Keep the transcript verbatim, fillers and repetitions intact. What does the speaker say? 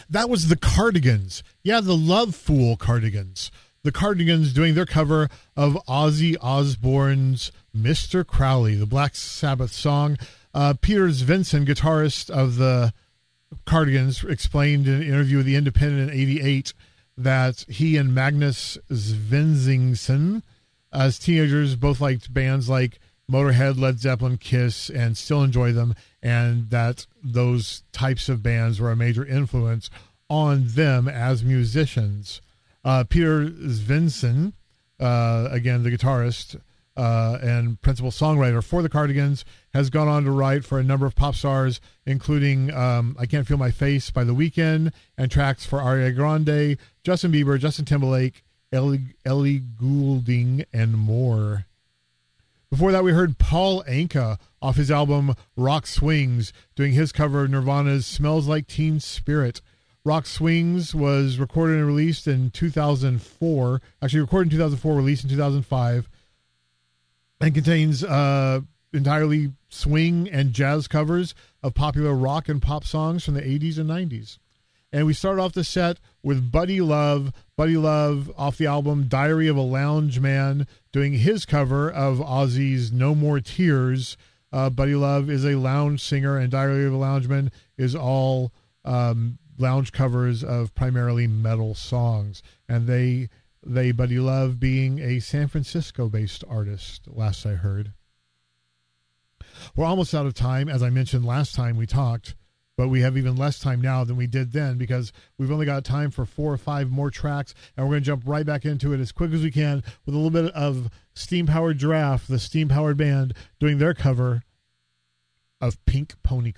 That was the Cardigans. Yeah, the Love Fool Cardigans. The Cardigans doing their cover of Ozzy Osbourne's Mister Crowley, the Black Sabbath song. Uh, Peter Svensson, guitarist of the Cardigans, explained in an interview with The Independent in eighty-eight that he and Magnus Svensson, as teenagers, both liked bands like Motorhead, Led Zeppelin, Kiss, and still enjoy them, and that those types of bands were a major influence on them as musicians. Uh, Peter Svensson, uh, again, the guitarist uh, and principal songwriter for the Cardigans, has gone on to write for a number of pop stars, including um, I Can't Feel My Face by The Weeknd, and tracks for Ariana Grande, Justin Bieber, Justin Timberlake, Ellie, Ellie Goulding, and more. Before that, we heard Paul Anka off his album Rock Swings doing his cover of Nirvana's Smells Like Teen Spirit. Rock Swings was recorded and released in two thousand four, actually recorded in two thousand four, released in two thousand five, and contains uh, entirely swing and jazz covers of popular rock and pop songs from the eighties and nineties. And we started off the set with Buddy Love, Buddy Love off the album Diary of a Lounge Man, doing his cover of Ozzy's No More Tears. Uh, Buddy Love is a lounge singer, and Diary of a Lounge Man is all um, lounge covers of primarily metal songs. And they, they, Buddy Love being a San Francisco-based artist, last I heard. We're almost out of time, as I mentioned last time we talked, but we have even less time now than we did then because we've only got time for four or five more tracks, and we're going to jump right back into it as quick as we can with a little bit of Steam Powered Giraffe, the Steam Powered Band, doing their cover of Pink Pony